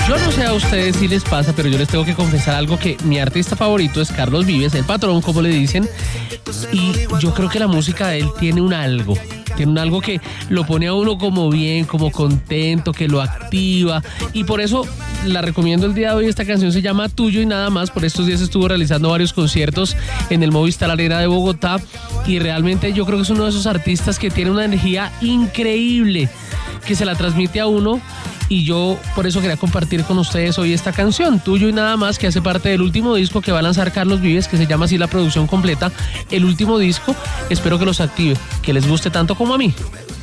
Yo no sé a ustedes si les pasa, pero yo les tengo que confesar algo, que mi artista favorito es Carlos Vives, el patrón, como le dicen, y yo creo que la música de él tiene un algo que lo pone a uno como bien, como contento, que lo activa, y por eso la recomiendo el día de hoy. Esta canción se llama Tuyo y Nada Más. Por estos días estuvo realizando varios conciertos en el Movistar Arena de Bogotá, y realmente yo creo que es uno de esos artistas que tiene una energía increíble, que se la transmite a uno, y yo por eso quería compartir con ustedes hoy esta canción, Tuyo y Nada Más, que hace parte del último disco que va a lanzar Carlos Vives, que se llama así la producción completa, el último disco. Espero que los active, que les guste tanto como a mí.